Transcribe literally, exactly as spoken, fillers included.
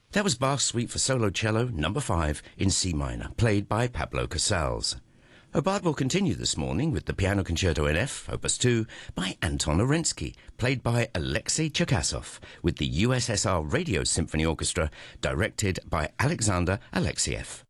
That was Bach's Suite for Solo Cello number five in C minor, played by Pablo Casals. Hobart will continue this morning with the Piano Concerto in F, Opus two, by Anton Arensky, played by Alexei Cherkasov, with the U S S R Radio Symphony Orchestra, directed by Alexander Alexiev.